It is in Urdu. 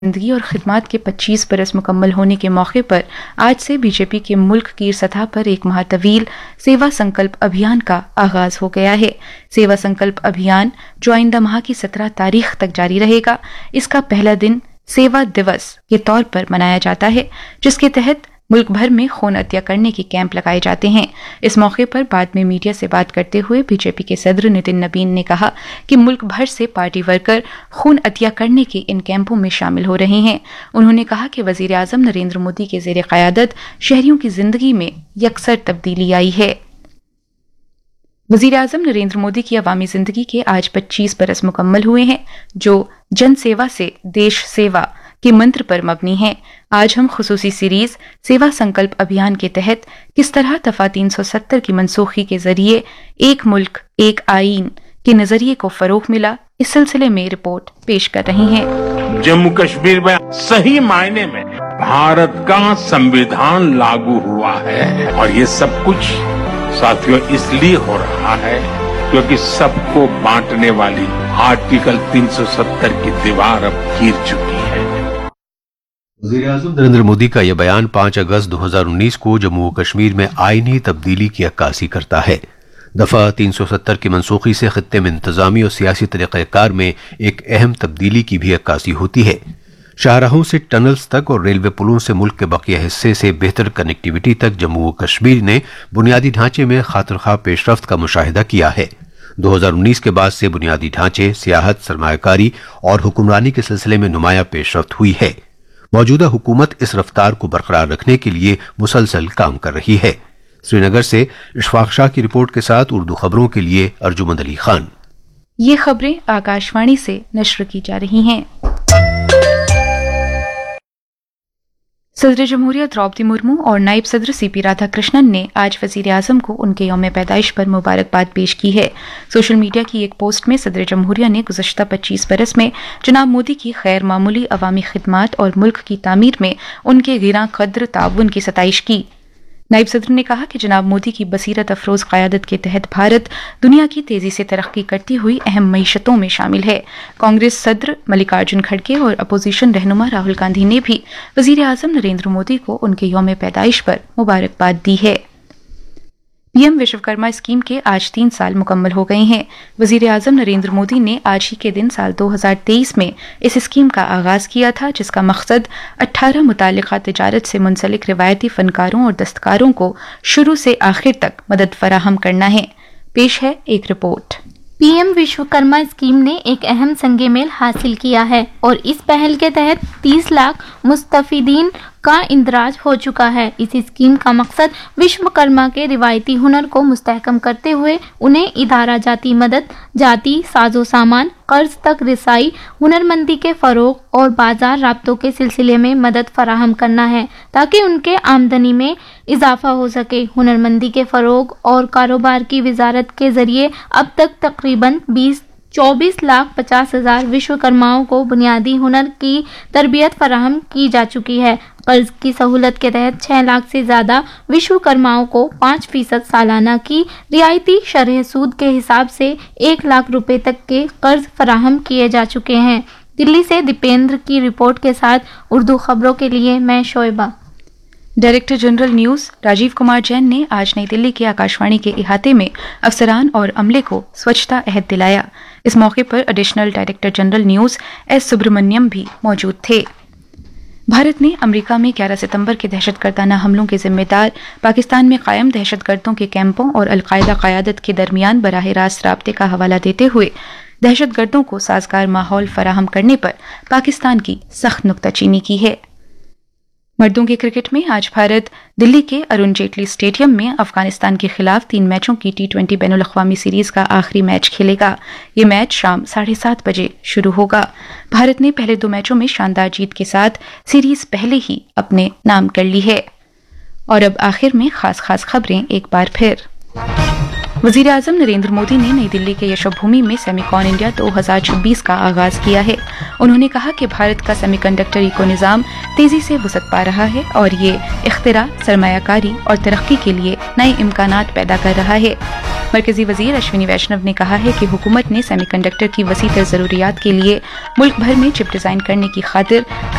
زندگی اور خدمات کے 25 برس مکمل ہونے کے موقع پر آج سے بی جے پی کے ملک کی سطح پر ایک ماہ طویل سیوا سنکلپ ابھیان کا آغاز ہو گیا ہے۔ سیوا سنکلپ ابھیان جو آئندہ ماہ کی 17 تاریخ تک جاری رہے گا، اس کا پہلا دن سیوا دیوس کے طور پر منایا جاتا ہے، جس کے تحت ملک بھر میں خون عطیہ کرنے کے کیمپ لگائے جاتے ہیں۔ اس موقع پر بعد میں میڈیا سے بات کرتے ہوئے بی جے پی کے صدر نتن نبین نے کہا کہ ملک بھر سے پارٹی ورکر خون عطیہ کرنے کے ان کیمپوں میں شامل ہو رہے ہیں۔ انہوں نے کہا کہ وزیر اعظم نریندر مودی کے زیر قیادت شہریوں کی زندگی میں یکسر تبدیلی آئی ہے۔ وزیر اعظم نریندر مودی کی عوامی زندگی کے آج 25 برس مکمل ہوئے ہیں، جو جن سیوا سے دیش سیوا کے منتر پر مبنی ہے۔ آج ہم خصوصی سیریز سیوا سنکلپ ابھیان کے تحت کس طرح دفعہ 370 کی منسوخی کے ذریعے ایک ملک ایک آئین کے نظریے کو فروغ ملا، اس سلسلے میں رپورٹ پیش کر رہی ہیں۔ جموں کشمیر میں صحیح معنی میں بھارت کا سنویدھان لاگو ہوا ہے، اور یہ سب کچھ ساتھیوں اس لیے ہو رہا ہے کیونکہ سب کو بانٹنے والی آرٹیکل 370 کی دیوار اب گر چکی ہے۔ وزیر اعظم نریندر مودی کا یہ بیان 5 اگست 2019 کو جموں و کشمیر میں آئینی تبدیلی کی عکاسی کرتا ہے۔ دفعہ 370 کی منسوخی سے خطے میں انتظامی اور سیاسی طریقہ کار میں ایک اہم تبدیلی کی بھی عکاسی ہوتی ہے۔ شاہراہوں سے ٹنلز تک اور ریلوے پلوں سے ملک کے بقیہ حصے سے بہتر کنیکٹیویٹی تک جموں و کشمیر نے بنیادی ڈھانچے میں خاطر خواہ پیش رفت کا مشاہدہ کیا ہے۔ 2019 کے بعد سے بنیادی ڈھانچے، سیاحت، سرمایہ کاری اور حکمرانی کے سلسلے میں نمایاں پیش رفت ہوئی ہے۔ موجودہ حکومت اس رفتار کو برقرار رکھنے کے لیے مسلسل کام کر رہی ہے۔ سری نگر سے اشفاق شاہ کی رپورٹ کے ساتھ اردو خبروں کے لیے ارجمند علی خان۔ یہ خبریں آکاشوانی سے نشر کی جا رہی ہیں۔ صدر جمہوریہ دروپدی مرمو اور نائب صدر سی پی رادھا کرشنن نے آج وزیر اعظم کو ان کے یوم پیدائش پر مبارکباد پیش کی ہے۔ سوشل میڈیا کی ایک پوسٹ میں صدر جمہوریہ نے گزشتہ 25 برس میں جناب مودی کی غیر معمولی عوامی خدمات اور ملک کی تعمیر میں ان کے گراں قدر تعاون کی ستائش کی۔ نائب صدر نے کہا کہ جناب مودی کی بصیرت افروز قیادت کے تحت بھارت دنیا کی تیزی سے ترقی کرتی ہوئی اہم معیشتوں میں شامل ہے۔ کانگریس صدر ملکارجن کھڑگے اور اپوزیشن رہنما راہل گاندھی نے بھی وزیر اعظم نریندر مودی کو ان کے یوم پیدائش پر مبارکباد دی ہے۔ پی ایم وشوکرما اسکیم کے آج 3 سال مکمل ہو گئے ہیں۔ وزیر اعظم نریندر مودی نے آج ہی کے دن سال 2023 میں اس اسکیم کا آغاز کیا تھا، جس کا مقصد 18 متعلقہ تجارت سے منسلک روایتی فنکاروں اور دستکاروں کو شروع سے آخر تک مدد فراہم کرنا ہے۔ پیش ہے ایک report. P M Vishwakarma scheme نے ایک اہم سنگ میل حاصل کیا ہے اور اس پہل کے تحت 30 لاکھ مستفیدین کا اندراج ہو چکا ہے۔ اس اسکیم کا مقصد وشوکرما کے روایتی ہنر کو مستحکم کرتے ہوئے انہیں ادارہ جاتی مدد، جاتی ساز و سامان، قرض تک رسائی، ہنرمندی کے فروغ اور بازار رابطوں کے سلسلے میں مدد فراہم کرنا ہے تاکہ ان کے آمدنی میں اضافہ ہو سکے۔ ہنرمندی کے فروغ اور کاروبار کی وزارت کے ذریعے اب تک تقریباً 24,50,000 وشوکرماؤں کو بنیادی ہنر کی تربیت فراہم کی جا چکی ہے۔ قرض کی سہولت کے تحت 6 لاکھ سے زیادہ وشوکرماؤں کو 5% سالانہ کی رعایتی شرح سود کے حساب سے 1 لاکھ روپے تک کے قرض فراہم کیے جا چکے ہیں۔ دلی سے دیپیندر کی رپورٹ کے ساتھ اردو خبروں کے لیے میں شعیبہ۔ Director general news Rajiv Kumar Jain نے آج نئی دلی کے آکاشوانی کے احاطے میں افسران اور عملے کو سوچھتا عہد دلایا۔ اس موقع پر additional director general news S Subramaniam بھی موجود تھے۔ بھارت نے امریکہ میں 11 ستمبر کے دہشت گردانہ حملوں کے ذمہ دار پاکستان میں قائم دہشت گردوں کے کیمپوں اور القاعدہ قیادت کے درمیان براہ راست رابطے کا حوالہ دیتے ہوئے دہشت گردوں کو سازگار ماحول فراہم کرنے پر پاکستان کی سخت نکتہ چینی کی ہے۔ مردوں کے کرکٹ میں آج بھارت دلی کے ارون جیٹلی اسٹیڈیم میں افغانستان کے خلاف 3 میچوں کی T20 بین الاقوامی سیریز کا آخری میچ کھیلے گا۔ یہ میچ شام 7:30 بجے شروع ہوگا۔ بھارت نے پہلے 2 میچوں میں شاندار جیت کے ساتھ سیریز پہلے ہی اپنے نام کر لی ہے۔ اور اب آخر میں خاص خبریں ایک بار پھر۔ वजीर आजम नरेंद्र मोदी ने नई दिल्ली के यशोभूमि में सेमिकॉन इंडिया 2026 का आगाज किया है। उन्होंने कहा कि भारत का सेमीकंडक्टर इको निजाम तेजी से वसअत पा रहा है और ये इख्तिरा, सरमायाकारी और तरक्की के लिए नए इम्कानात पैदा कर रहा है। मरकजी वजीर अश्विनी वैष्णव ने कहा है कि हुकूमत ने सेमीकंडक्टर की वसीतर जरूरियात के लिए मुल्क भर में चिप डिजाइन करने की खातिर